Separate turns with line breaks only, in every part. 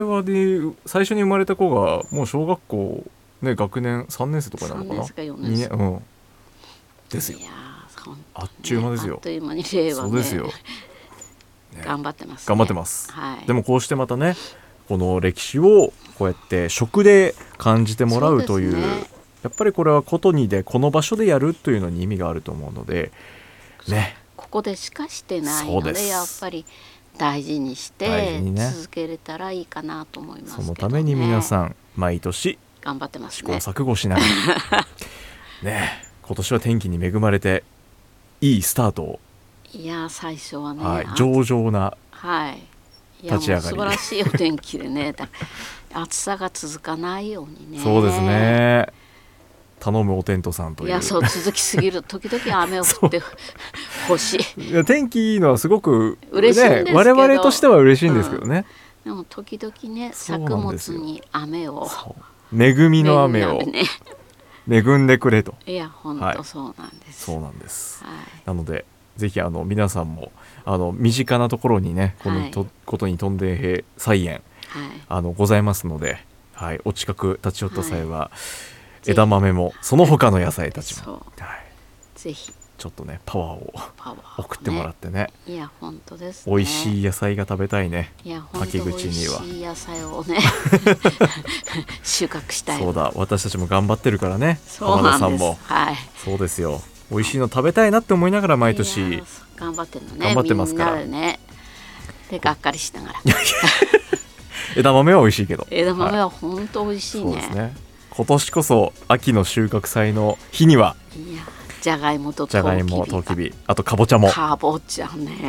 はで最初に生まれた子がもう小学校、ね、学年3年生とかなのかな、
3年生か4年生、
2年、ですよ。
いや
あっちゅう間ですよ。
あっという間に令和ね。
そうですよ、ね、
頑張ってますね。
頑張ってます、
はい、
でもこうしてまたねこの歴史をこうやって食で感じてもらうという、
ね、
やっぱりこれはことにでこの場所でやるというのに意味があると思うのでね、
ここでしかしてないのでやっぱり大事にして続けれたらいいかなと思いますけどね。
そのために皆さん毎年
頑張ってます
試行
ね。
錯誤しながらね、今年は天気に恵まれていいスタートを、
いや最初はね、
はい、上々な立ち上がり、
いやもう素晴らしいお天気でね暑さが続かないようにね。
そうですね、頼むおテントさんという。
いやそう続きすぎる時々雨を降ってほしい。
いや天気いいのはすごく、ね、
嬉しいんですけど
我々としては嬉しいんですけどね、
でも時々ね作物に雨を、
恵みの雨を恵んでくれと。
いや本当そうなんです、
そうなんです、
はい、
なのでぜひ皆さんも身近なところにねこのことにとんでん兵菜園、ございますので、はい、お近く立ち寄った際は、枝豆もその他の野菜たちも、
ぜひ
ちょっとねパワーを送ってもらってね。
いや本当ですね。
美味しい野菜が食べたいね。
いや本当美味しい野菜をね収穫したい。
そうだ、私たちも頑張ってるからね。
浜田さんも、はい、
そうですよ。美味しいの食べたいなって思いながら毎年
頑張ってるのね。
頑張ってますから。
みんなでね。でがっかりしながら。
枝豆は美味しいけど。
枝豆は本当美味しいね。
そうですね。今年こそ秋の収穫祭の日には。
いやじゃがいもと
トウキビ、あとかぼちゃも。
かぼちゃね。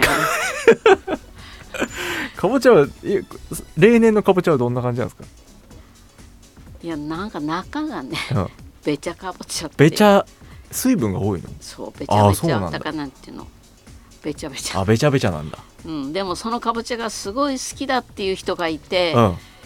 かぼちゃは例年のかぼちゃはどんな感じなんですか。
いやなんか中がね、べちゃかぼちゃって。
べちゃ水分が多いの。
そうべちゃべちゃだからなんていうの。べちゃべちゃ。
あべちゃべちゃなんだ。
うん、でもそのかぼちゃがすごい好きだっていう人がいて。い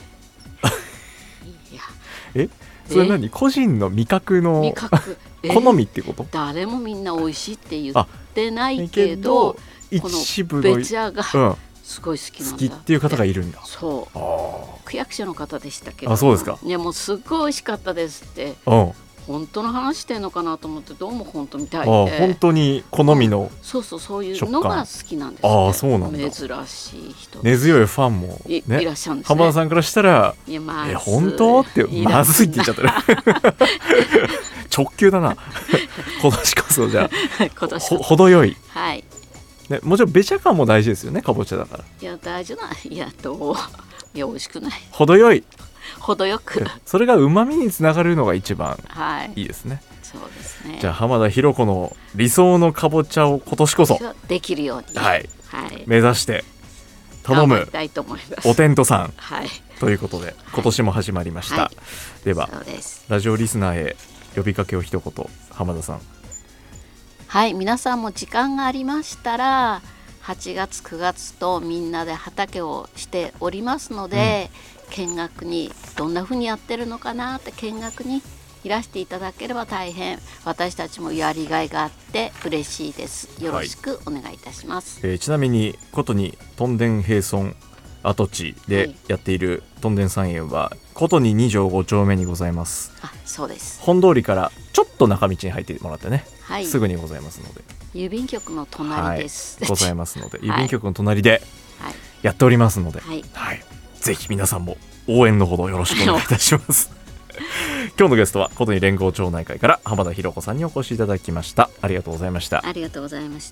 やそれ何個人の味覚の好みってこと。
誰もみんな美味しいって言ってないけどこのべちゃがすごい好きなんだ。
好きっていう方がいるんだ。
そう区役所の方でしたけど。
あ、そうですか。
いやもうすっごい美味しかったですって。本当の話してんのかなと思ってどうも本当みたいで。
本当に好みの
そういうのが好きなんです。
ああそうなんだ。
珍しい人。
根強いファンも
いらっしゃるんですね。
浜田さんからしたら本当ってまずいって言っちゃったら直球だな。今年こそじゃあ程よい。
はい
ね、もちろんべちゃ感も大事ですよね。かぼちゃだから。
いや大事な。いや美味しくない。
程よい。
程よく。
それが旨味につながるのが一番いいですね。
そうですね。
じゃあ浜田博子の理想のかぼちゃを今年こそ
できるように、
目指して頼むおテントさん、ということで今年も始まりました。ではラジオリスナーへ呼びかけを一言浜田さん。
はい、皆さんも時間がありましたら8月9月とみんなで畑をしておりますので、見学にどんな風にやってるのかなって見学にいらしていただければ大変私たちもやりがいがあって嬉しいです。よろしくお願いいたします。
ちなみにことにとんでん平村跡地でやっているとんでん菜園はことに2条5丁目にございます。
あ、そうです。
本通りからちょっと中道に入ってもらってね、すぐにございますので。
郵便局の隣です、
ございますので郵便局の隣でやっておりますので、ぜひ皆さんも応援のほどよろしくお願いいたします今日のゲストはことに連合町内会から浜田博子さんにお越しいただきました。ありがとうございました。
ありがとうございました。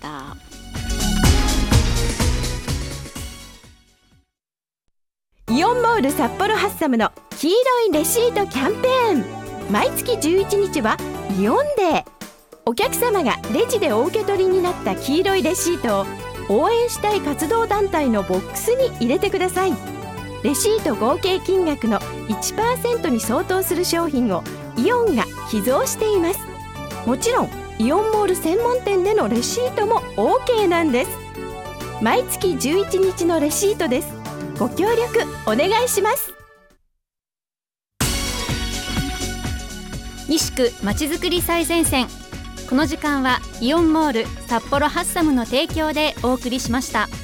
イオンモール札幌ハッサムの黄色いレシートキャンペーン。毎月11日はイオンデー。お客様がレジでお受け取りになった黄色いレシートを応援したい活動団体のボックスに入れてください。レシート合計金額の 1% に相当する商品をイオンが寄贈しています。もちろんイオンモール専門店でのレシートも OK なんです。毎月11日のレシートです。ご協力お願いします。
西区まちづくり最前線。この時間はイオンモール札幌ハッサムの提供でお送りしました。